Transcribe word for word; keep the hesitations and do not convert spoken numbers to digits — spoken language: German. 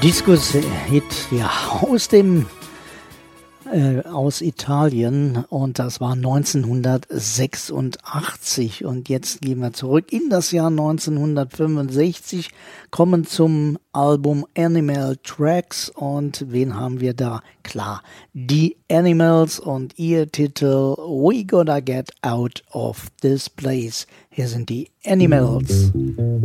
Disco-Hit, ja, aus dem äh, aus Italien, und das war neunzehnhundertsechsundachtzig. Und jetzt gehen wir zurück in das Jahr neunzehnhundertfünfundsechzig, kommen zum Album Animal Tracks, und wen haben wir da? Klar, die Animals und ihr Titel We Gotta Get Out of This Place. Hier sind die Animals.